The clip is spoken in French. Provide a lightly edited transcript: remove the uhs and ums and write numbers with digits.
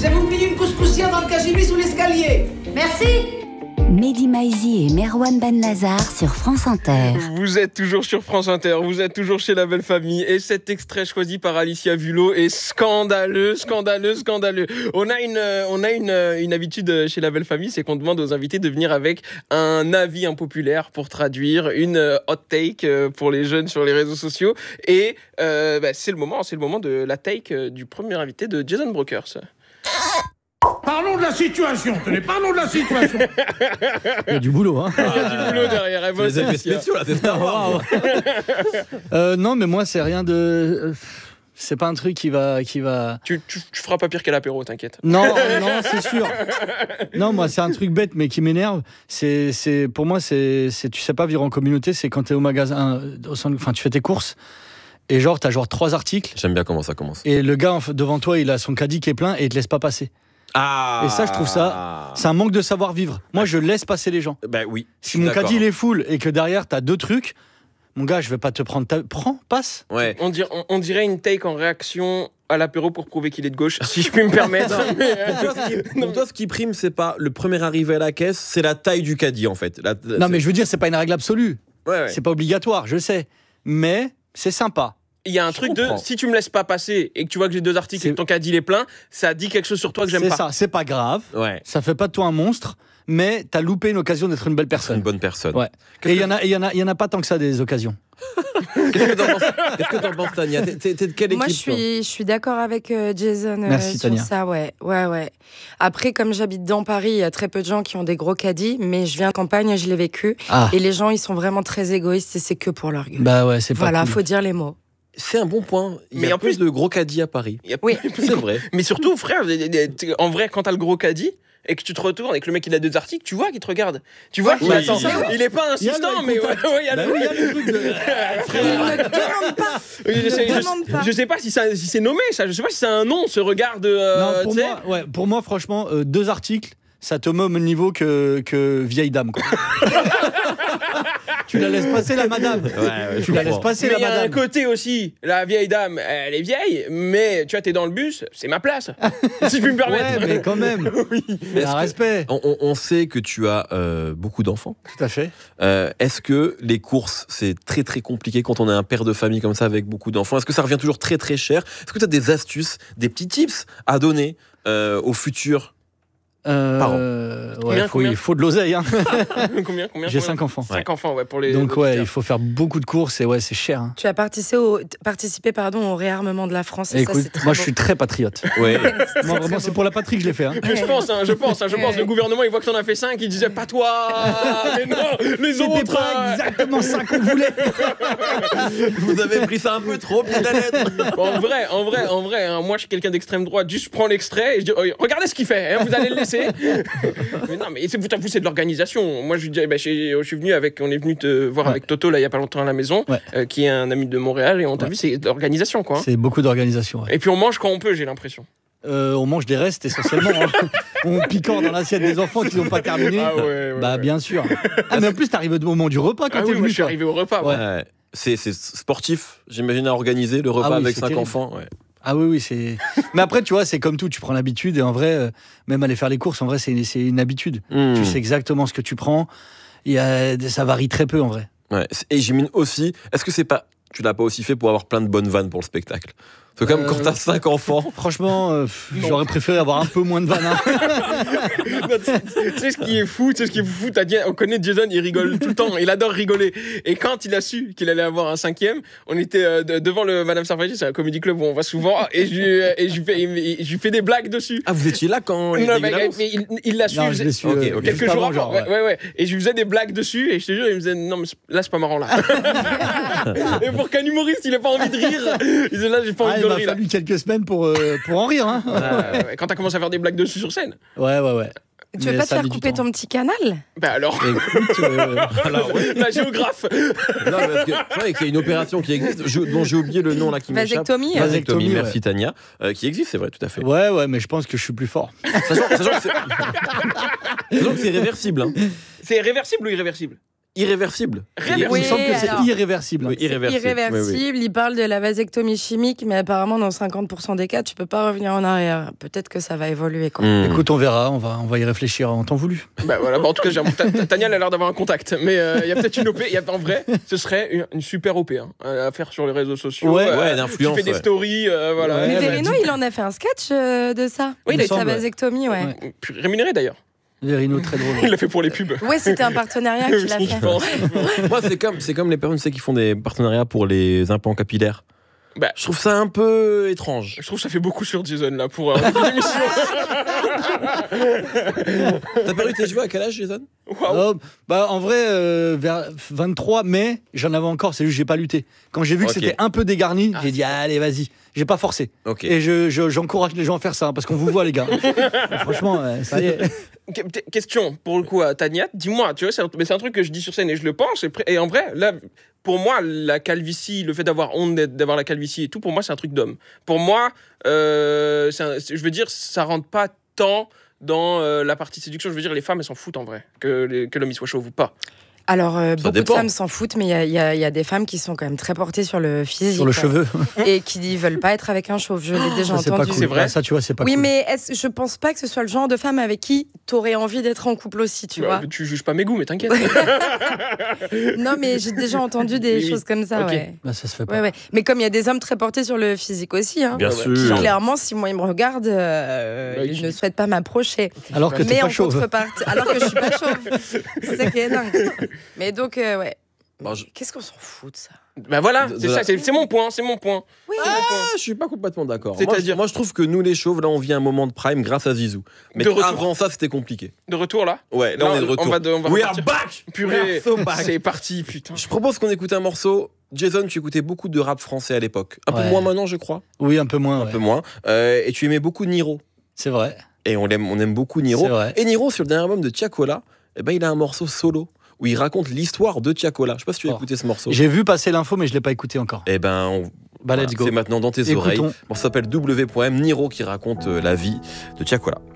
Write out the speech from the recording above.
Je vous plie une couscoussière dans le cachemire sous l'escalier. Merci. Mehdi Maizi et Merwan Ben-Lazar sur France Inter. Vous êtes toujours sur France Inter, vous êtes toujours chez La Belle Famille et cet extrait choisi par Alicia Vulot est scandaleux. On a une habitude chez La Belle Famille, c'est qu'on demande aux invités de venir avec un avis impopulaire pour traduire, une hot take pour les jeunes sur les réseaux sociaux et c'est le moment de la take du premier invité de Jason Brokers. Parlons de la situation, parlons de la situation. Il y a du boulot, hein. Il y a du boulot derrière. Elle bosse, Les effets Alicia. spéciaux, là, c'est Star Wars. Non, mais moi, c'est rien de... C'est pas un truc qui va... Tu feras pas pire qu'à l'apéro, t'inquiète. Non, c'est sûr. Non, moi, c'est un truc bête, mais qui m'énerve. Pour moi, tu sais pas vivre en communauté, c'est quand t'es au magasin, tu fais tes courses, et t'as 3 articles. J'aime bien comment ça commence. Et le gars devant toi, il a son caddie qui est plein et il te laisse pas passer. Ah. Et ça, je trouve ça, c'est un manque de savoir-vivre. Moi, je laisse passer les gens. Ben oui. Si mon caddie il est full et que derrière t'as 2 trucs, mon gars, je vais pas te prendre. Prends, passe. Ouais. On dirait une take en réaction à l'apéro pour prouver qu'il est de gauche, si je puis me permettre. Pour toi, ce qui prime, c'est pas le premier arrivé à la caisse, c'est la taille du caddie en fait. Non, mais je veux dire, c'est pas une règle absolue. Ouais. C'est pas obligatoire, je sais. Mais c'est sympa. Il y a un truc comprends. si tu me laisses pas passer et que tu vois que j'ai 2 articles et que ton caddie il est plein, ça dit quelque chose sur toi que j'aime C'est pas. ça, c'est pas grave. Ouais. Ça fait pas de toi un monstre, mais t'as loupé une occasion d'être une belle C'est personne. une bonne personne. Ouais. Et il y en a pas tant que ça des occasions. Qu'est-ce que t'en penses, Tania? T'es de quelle équipe? Moi, je suis d'accord avec Jason Merci, sur Tania. ça, ouais. Après, comme j'habite dans Paris, il y a très peu de gens qui ont des gros caddies, mais je viens de campagne, je l'ai vécu. Ah. Et les gens, ils sont vraiment très égoïstes et c'est que pour leur gueule. Bah ouais, c'est pas Voilà, cool. faut dire les mots. C'est un bon point. Il y Mais a en plus plus- de gros caddies à Paris. Oui. C'est vrai. Mais surtout, frère, en vrai, quand t'as le gros caddie et que tu te retournes et que le mec il a 2 articles, tu vois qu'il te regarde. Tu vois qu'il Oui, attend. c'est ça. Il est pas Il y a insistant, le mais contact. il y a Bah le. oui, il y a le truc de... Il ne demande pas. demande pas. Je sais pas si c'est nommé ça, je sais pas si c'est un nom, ce regard de. Non, pour moi, franchement, 2 articles, ça te met au même niveau que vieille dame, quoi. Tu la laisses passer, la madame. Ouais, Tu la laisses passer, Mais la il y a un madame. côté aussi, la vieille dame, elle est vieille, mais tu vois, t'es dans le bus, c'est ma place. Si je puis me permettre. Ouais, mais quand même. Mais Un respect. On sait que tu as beaucoup d'enfants. Tout à fait. Est-ce que les courses, c'est très très compliqué quand on est un père de famille comme ça avec beaucoup d'enfants? Est-ce que ça revient toujours très très cher? Est-ce que tu as des astuces, des petits tips à donner aux futurs? Il faut de l'oseille. Hein. Combien J'ai 5 enfants. 5 enfants, ouais, pour les. Donc ouais, auditeurs. il faut faire beaucoup de courses et ouais, c'est cher. Hein. Tu as participé au réarmement de la France. Et Écoute, ça, c'est très moi beau. je suis très patriote. Ouais. Moi vraiment, c'est pour la patrie que je l'ai fait. Hein. Je pense. Le gouvernement, il voit que t'en as fait 5, il disait pas toi, mais non, les C'était autres. pas exactement ça qu'on voulait. Vous avez pris ça un peu trop, pied à lettre. En vrai, hein, moi je suis quelqu'un d'extrême droite, juste je prends l'extrait et je dis regardez ce qu'il fait, hein, vous allez le laisser. Mais non, mais vous c'est de l'organisation. Moi je dis, je suis venu on est venu te voir avec Toto là il y a pas longtemps à la maison, qui est un ami de Montréal et on t'a vu, c'est de l'organisation quoi. C'est beaucoup d'organisation. Ouais. Et puis on mange quand on peut, j'ai l'impression. On mange des restes essentiellement. Hein. On picore dans l'assiette des enfants qui n'ont pas terminé. Ah ouais, bah bien sûr. Ah mais en plus t'arrives au moment du repas quand Ah t'es oui, moi venu. je suis toi. arrivé au repas. Ouais. Ouais. C'est sportif, j'imagine, à organiser le repas Ah oui, avec c'est 5 terrible. enfants. Ouais. Ah oui, c'est. Mais après, tu vois, c'est comme tout, tu prends l'habitude et en vrai, même aller faire les courses, en vrai, c'est une habitude. Tu sais exactement ce que tu prends. Ça varie très peu en vrai. Ouais. Et j'imagine aussi, est-ce que tu l'as pas aussi fait pour avoir plein de bonnes vannes pour le spectacle? Parce que comme quand t'as 5 enfants. Franchement, j'aurais préféré avoir un peu moins de vannes. Hein. Tu sais ce qui est fou, on connaît Jason, il rigole tout le temps, il adore rigoler. Et quand il a su qu'il allait avoir un 5e, on était devant le Madame Sarfagis, c'est un comédie club où on va souvent, et je lui fais des blagues dessus. Ah, vous étiez là quand il y a eu l'annonce? Il l'a su, Non, je l'ai su Ok, juste quelques jours avant, avant. genre, Ouais. Et je lui faisais des blagues dessus, et je te jure, il me disait non, mais là c'est pas marrant là. Et pour qu'un humoriste il ait pas envie de rire, il disait là j'ai pas envie il de m'a rire. Là. fallu quelques semaines pour en rire. Hein. Quand t'as commencé à faire des blagues dessus sur scène. Ouais. Tu veux Mais pas te ça a faire mis du couper temps. ton petit canal? Bah alors, Écoute, la géographe. Non, parce que c'est vrai qu'il y a une opération qui existe, dont j'ai oublié le nom là qui m'échappe. Vasectomie. Vasectomie, Ouais. merci Tania. Qui existe, c'est vrai, tout à fait. ouais, mais je pense que je suis plus fort. Sachant que c'est réversible. Hein. C'est réversible ou irréversible? irréversible. Il me semble que c'est alors- irréversible. Oui, irréversible. Irréversible, il parle de la vasectomie chimique, mais apparemment dans 50% des cas, tu peux pas revenir en arrière. Peut-être que ça va évoluer quoi. Écoute, on verra, on va y réfléchir en temps voulu. Bah voilà, en tout cas, Tania elle a l'air d'avoir un contact, mais il y a peut-être une OP. En vrai, ce serait une super OP à faire sur les réseaux sociaux. Ouais, d'influence. Tu fais des stories, voilà. Ouais, Mais bah, Verino, dis- il en a fait un sketch de ça. Oui, de il sa semble, ouais. vasectomie, ouais. Ouais. Puis rémunéré d'ailleurs. Verino, très drôle. Il l'a fait pour les pubs. Ouais, c'était un partenariat qu'il a Je fait. pense. Moi, c'est comme les personnes tu sais, qui font des partenariats pour les implants capillaires. Bah, Je trouve ça un peu étrange. je trouve que ça fait beaucoup sur Jason là pour une émission. T'as perdu tes cheveux à quel âge, Jason? Waouh. Oh, bah, en vrai, vers 23, mais j'en avais encore, c'est juste que j'ai pas lutté. Quand j'ai vu que Ok. c'était un peu dégarni, j'ai dit allez, vas-y. J'ai pas forcé. Ok. Et j'encourage les gens à faire ça, hein, parce qu'on vous voit, les gars. Franchement, ça y est. Question pour le coup à Tania, dis-moi, tu vois, mais c'est un truc que je dis sur scène et je le pense. Et en vrai, là, pour moi, la calvitie, le fait d'avoir honte d'avoir la calvitie et tout, pour moi, c'est un truc d'homme. Pour moi, je veux dire, ça rentre pas tant dans la partie séduction. Je veux dire, les femmes, elles s'en foutent en vrai, que l'homme il soit chauve ou pas. Alors, beaucoup de dépend. femmes s'en foutent, mais il y a des femmes qui sont quand même très portées sur le physique. Sur le quoi. cheveu. Et qui ne veulent pas être avec un chauve. Je l'ai déjà Ça, c'est pas entendu. cool. C'est vrai. Ça, tu vois, c'est pas Oui, cool. mais je pense pas que ce soit le genre de femme avec qui t'aurais envie d'être en couple aussi, tu vois. Tu juges pas mes goûts, mais t'inquiète. Non, mais j'ai déjà entendu des Oui, choses comme ça, ok. ouais. Bah, ça se fait pas. Ouais, ouais. Mais comme il y a des hommes très portés sur le physique aussi, hein. Bien Ouais, sûr. Qui, clairement, si moi il me regarde, Bah, il tu- ne souhaite pas m'approcher. Alors que t'es Mais pas en chauve. contrepartie, alors que je suis pas chauve. C'est ça qui est dingue. Mais donc, ouais. Bon, je- Qu'est-ce qu'on s'en fout de ça? Bah voilà, De c'est la- ça, c'est mon point, c'est mon point. Oui. C'est mon point. Ah, je suis pas complètement d'accord. C'est-à-dire moi, je trouve que nous, les chauves, là, on vit un moment de prime grâce à Zizou. Mais De retour. avant ça, c'était compliqué. De retour là. Ouais, là, on est de retour. On va We are repartir. back! Purée, We are so back. c'est parti, putain. Je propose qu'on écoute un morceau. Jason, tu écoutais beaucoup de rap français à l'époque. Un peu Ouais. moins maintenant, je crois. Oui, un peu moins. Un ouais. peu moins. Et tu aimais beaucoup Niro. C'est vrai. Et on aime beaucoup Niro. C'est vrai. Et Niro, sur le dernier album de Tiakola, eh ben, il a un morceau solo où il raconte l'histoire de Tiakola. Je sais pas si tu as Oh. écouté ce morceau. J'ai vu passer l'info, mais je l'ai pas écouté encore. Eh ben, Bah, voilà, let's go. c'est maintenant dans tes Écoutons. oreilles. Bon, ça s'appelle W.M. Niro qui raconte la vie de Tiakola.